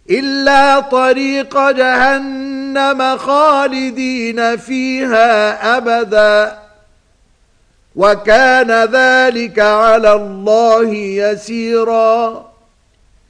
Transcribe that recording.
إلا طريق جهنم خالدين فيها أبدا وكان ذلك على الله يسيرا